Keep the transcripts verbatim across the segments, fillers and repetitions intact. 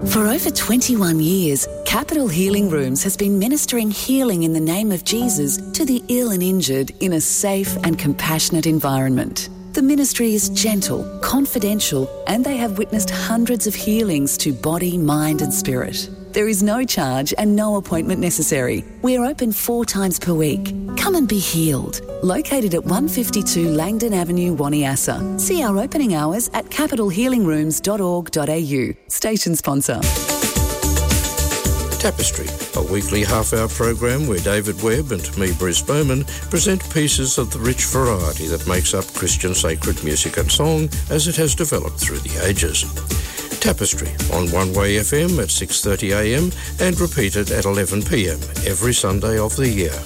For over twenty-one years, Capital Healing Rooms has been ministering healing in the name of Jesus to the ill and injured in a safe and compassionate environment. The ministry is gentle, confidential, and they have witnessed hundreds of healings to body, mind and spirit. There is no charge and no appointment necessary. We are open four times per week. Come and be healed. Located at one fifty-two Langdon Avenue, Waniassa. See our opening hours at capital healing rooms dot org dot a u. Station sponsor. Tapestry, a weekly half-hour program where David Webb and me, Bruce Bowman, present pieces of the rich variety that makes up Christian sacred music and song as it has developed through the ages. Tapestry on One Way F M at six thirty a m and repeated at eleven p m every Sunday of the year.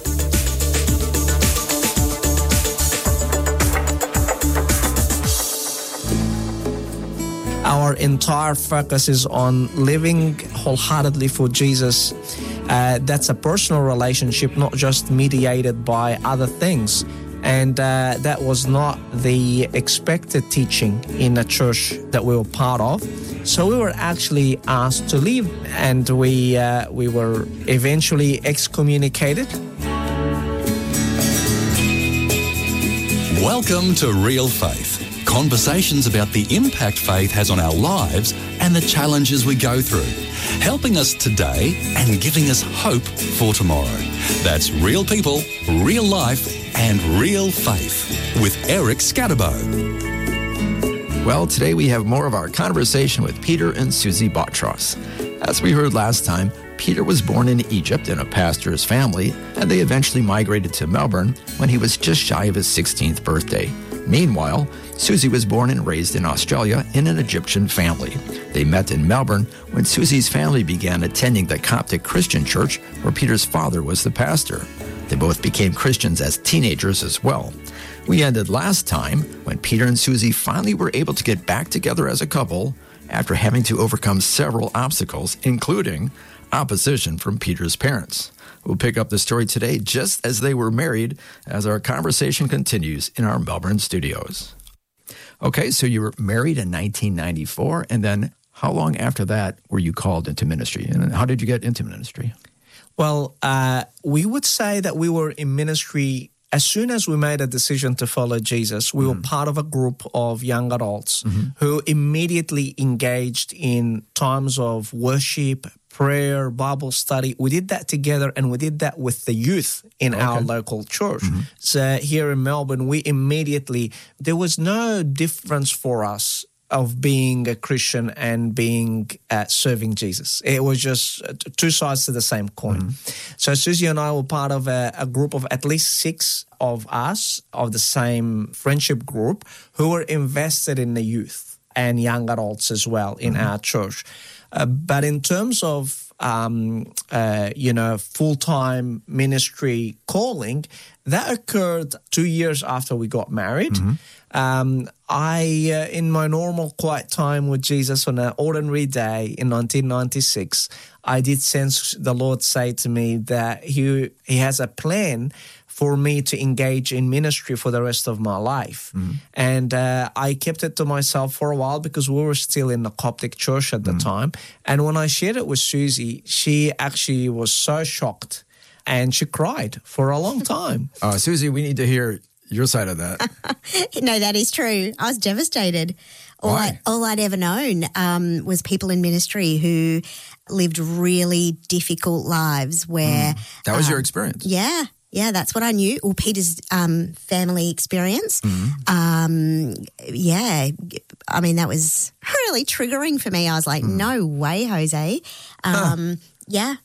Our entire focus is on living wholeheartedly for Jesus. Uh, that's a personal relationship, not just mediated by other things. And uh, that was not the expected teaching in a church that we were part of. So we were actually asked to leave, and we uh, we were eventually excommunicated. Welcome to Real Faith. Conversations about the impact faith has on our lives and the challenges we go through, helping us today and giving us hope for tomorrow. That's Real People, Real Life and Real Faith with Eric Scatterbo. Well, today we have more of our conversation with Peter and Susie Botros. As we heard last time, Peter was born in Egypt in a pastor's family, and they eventually migrated to Melbourne when he was just shy of his sixteenth birthday. Meanwhile, Susie was born and raised in Australia in an Egyptian family. They met in Melbourne when Susie's family began attending the Coptic Christian church where Peter's father was the pastor. They both became Christians as teenagers as well. We ended last time when Peter and Susie finally were able to get back together as a couple after having to overcome several obstacles, including opposition from Peter's parents. We'll pick up the story today just as they were married as our conversation continues in our Melbourne studios. Okay, so you were married in nineteen ninety-four, and then how long after that were you called into ministry? And how did you get into ministry? Well, uh, we would say that we were in ministry as soon as we made a decision to follow Jesus. We mm-hmm. were part of a group of young adults mm-hmm. who immediately engaged in times of worship, prayer, Bible study. We did that together, and we did that with the youth in okay. our local church. Mm-hmm. So here in Melbourne, we immediately, there was no difference for us of being a Christian and being uh, serving Jesus. It was just two sides to the same coin. Mm-hmm. So Susie and I were part of a, a group of at least six of us, of the same friendship group, who were invested in the youth and young adults as well in mm-hmm. our church. Uh, but in terms of, um, uh, you know, full-time ministry calling, that occurred two years after we got married. Mm-hmm. Um, I, uh, in my normal quiet time with Jesus on an ordinary day in nineteen ninety-six, I did sense the Lord say to me that he, he has a plan for me to engage in ministry for the rest of my life. Mm. And uh, I kept it to myself for a while because we were still in the Coptic church at the mm. time. And when I shared it with Susie, she actually was so shocked and she cried for a long time. Uh, Susie, we need to hear your side of that. No, that is true. I was devastated. All, Why? I, all I'd ever known um, was people in ministry who lived really difficult lives where... Mm. That was um, your experience? Yeah. Yeah, that's what I knew. Well, Peter's um, family experience. Mm-hmm. Um, yeah, I mean, that was really triggering for me. I was like, mm. no way, Jose. Um, huh. Yeah.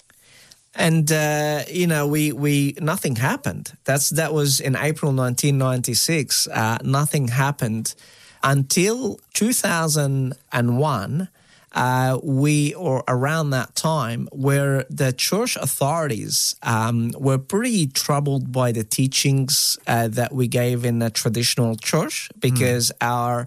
And, uh, you know, we, we nothing happened. That's That was in April nineteen ninety-six. Uh, nothing happened until two thousand one. Uh, we, or around that time, where the church authorities um, were pretty troubled by the teachings uh, that we gave in the traditional church because mm. our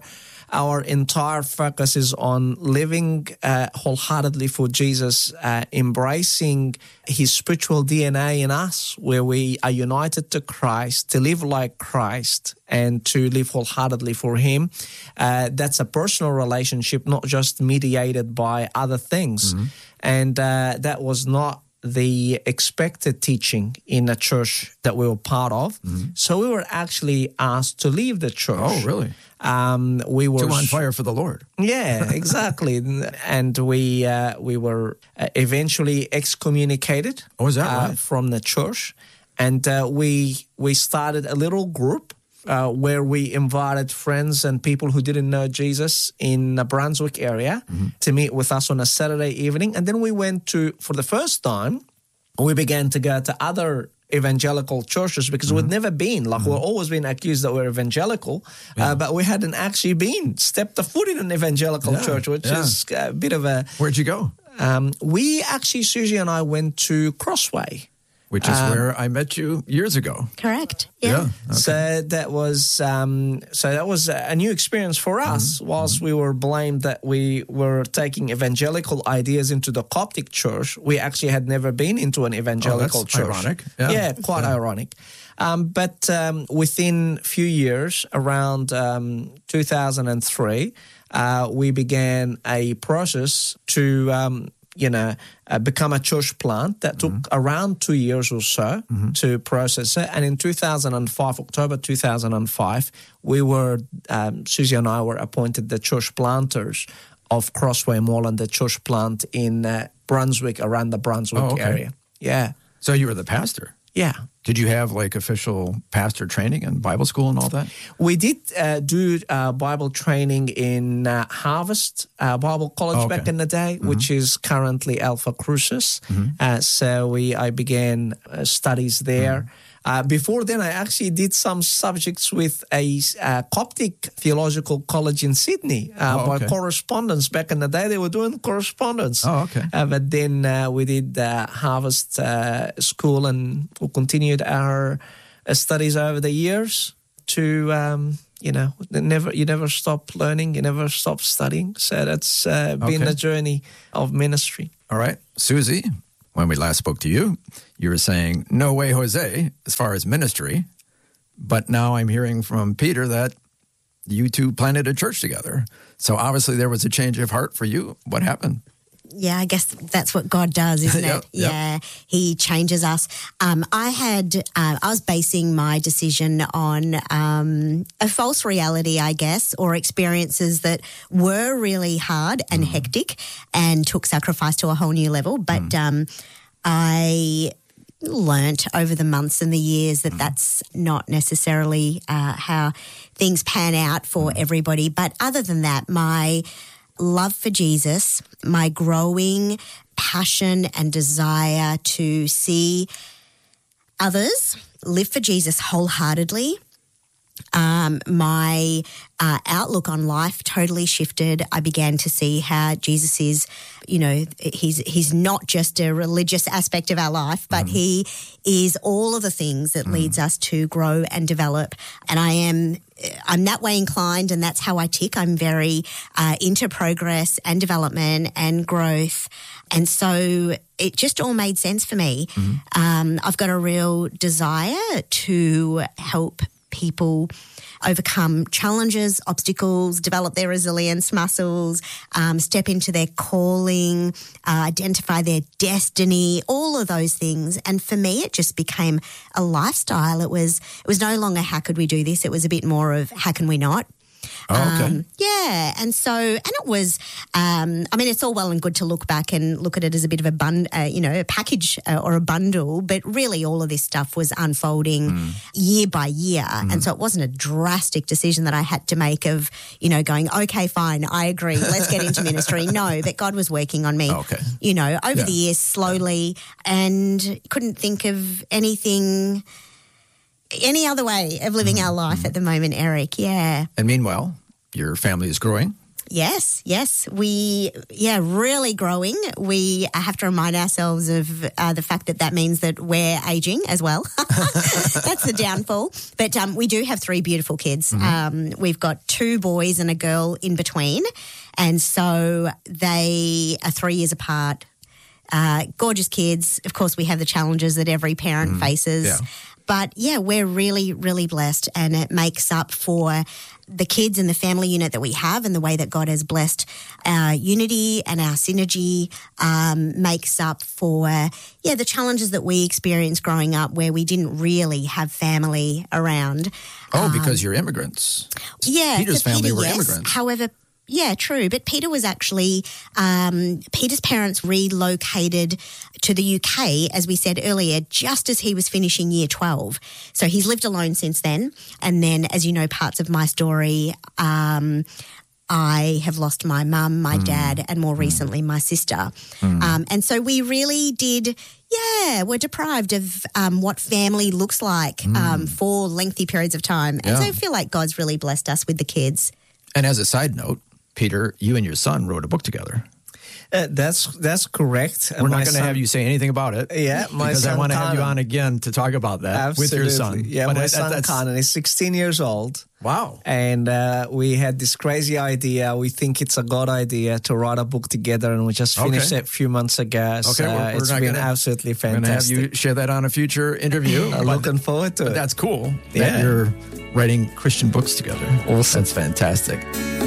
our entire focus is on living uh, wholeheartedly for Jesus, uh, embracing his spiritual D N A in us, where we are united to Christ, to live like Christ, and to live wholeheartedly for him. Uh, that's a personal relationship, not just mediated by other things. Mm-hmm. And uh, that was not the expected teaching in a church that we were part of. Mm-hmm. So we were actually asked to leave the church. Oh, really? Um, we were Too on fire for the Lord. Yeah, exactly. And we uh, we were eventually excommunicated. Oh, is that uh, right? From the church. And uh, we we started a little group uh, where we invited friends and people who didn't know Jesus in the Brunswick area mm-hmm. to meet with us on a Saturday evening. And then we went to, for the first time, we began to go to other evangelical churches because mm-hmm. we'd never been. Like mm-hmm. we've always been accused that we're evangelical, yeah. uh, but we hadn't actually been, stepped a foot in an evangelical yeah. church, which yeah. is a bit of a... Where'd you go? Um, we actually, Susie and I went to Crossway. Which is um, where I met you years ago. Correct. Yeah. yeah okay. So that was um, so that was a new experience for us. Mm-hmm. Whilst we were blamed that we were taking evangelical ideas into the Coptic church, we actually had never been into an evangelical oh, that's church. Ironic. Yeah, yeah quite yeah. ironic. Um, but um, within a few years, around um, two thousand three, uh, we began a process to. Um, you know, uh, become a church plant. That took mm-hmm. around two years or so mm-hmm. to process it. And in two thousand five, October two thousand five, we were, um, Susie and I were appointed the church planters of Crossway Mall and the church plant in uh, Brunswick, around the Brunswick oh, okay. area. Yeah. So you were the pastor? Yeah. Did you have like official pastor training and Bible school and all that? We did uh, do uh, Bible training in uh, Harvest uh, Bible College oh, okay. back in the day, mm-hmm. which is currently Alpha Crucis. Mm-hmm. Uh, so we I began uh, studies there. Mm-hmm. Uh, before then, I actually did some subjects with a uh, Coptic Theological College in Sydney uh, oh, okay. by correspondence. Back in the day, they were doing correspondence. Oh, okay. Uh, but then uh, we did uh, Harvest uh, School, and we continued our uh, studies over the years to, um, you know, never you never stop learning, you never stop studying. So that's uh, been okay. the journey of ministry. All right. Susie, when we last spoke to you, you were saying, no way, Jose, as far as ministry. But now I'm hearing from Peter that you two planted a church together. So obviously there was a change of heart for you. What happened? Yeah, I guess that's what God does, isn't yep, it? Yeah, yep. He changes us. Um, I had, uh, I was basing my decision on um, a false reality, I guess, or experiences that were really hard and mm. hectic and took sacrifice to a whole new level. But mm. um, I learnt over the months and the years that mm. that's not necessarily uh, how things pan out for mm. everybody. But other than that, my love for Jesus, my growing passion and desire to see others live for Jesus wholeheartedly, um, my uh, outlook on life totally shifted. I began to see how Jesus is, you know, he's he's not just a religious aspect of our life, but mm. he is all of the things that mm. leads us to grow and develop. And I am I'm that way inclined, and that's how I tick. I'm very uh, into progress and development and growth. And so it just all made sense for me. Mm-hmm. Um, I've got a real desire to help people overcome challenges, obstacles, develop their resilience muscles, um, step into their calling, uh, identify their destiny, all of those things. And for me, it just became a lifestyle. It was it was no longer how could we do this? It was a bit more of how can we not? Oh, okay. Um, yeah, and so, and it was, um, I mean, it's all well and good to look back and look at it as a bit of a bun, uh, you know, a package uh, or a bundle, but really all of this stuff was unfolding mm. year by year, mm. and so it wasn't a drastic decision that I had to make of, you know, going, okay, fine, I agree, let's get into ministry. No, but God was working on me, okay. you know, over yeah. the years slowly, and couldn't think of anything. Any other way of living mm-hmm. our life at the moment, Eric, yeah. And meanwhile, your family is growing. Yes, yes. We, yeah, really growing. We have to remind ourselves of uh, the fact that that means that we're aging as well. That's the downfall. But um, we do have three beautiful kids. Mm-hmm. Um, we've got two boys and a girl in between. And so they are three years apart. Uh, gorgeous kids. Of course, we have the challenges that every parent mm, faces. Yeah. But, yeah, we're really, really blessed, and it makes up for the kids and the family unit that we have, and the way that God has blessed our unity and our synergy um, makes up for, yeah, the challenges that we experienced growing up where we didn't really have family around. Oh, um, because you're immigrants. Yeah. Peter's family Peter, were yes. immigrants. However, yeah, true. But Peter was actually, um, Peter's parents relocated to the U K, as we said earlier, just as he was finishing year twelve. So he's lived alone since then. And then, as you know, parts of my story, um, I have lost my mum, my mm. dad, and more recently my sister. Mm. Um, and so we really did, yeah, we're deprived of um, what family looks like mm. um, for lengthy periods of time. And yeah. so I feel like God's really blessed us with the kids. And as a side note, Peter, you and your son wrote a book together. Uh, that's that's correct. We're not going to have you say anything about it. Yeah, my because son I want to Conan. have you on again to talk about that Absolutely. with your son. Yeah, but my it, son that's, Conan is sixteen years old. Wow. And uh, we had this crazy idea. We think it's a God idea to write a book together, and we just finished okay. it a few months ago. So okay, we're, we're it's been gonna, absolutely fantastic. We're going to have you share that on a future interview. I'm looking forward to but it. That's cool yeah. that you're writing Christian books together. Awesome. That's fantastic.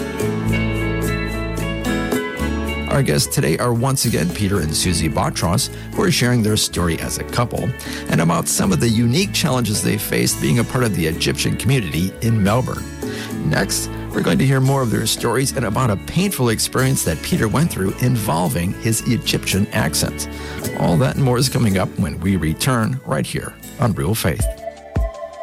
Our guests today are once again Peter and Susie Botros, who are sharing their story as a couple and about some of the unique challenges they faced being a part of the Egyptian community in Melbourne. Next, we're going to hear more of their stories and about a painful experience that Peter went through involving his Egyptian accent. All that and more is coming up when we return right here on Real Faith.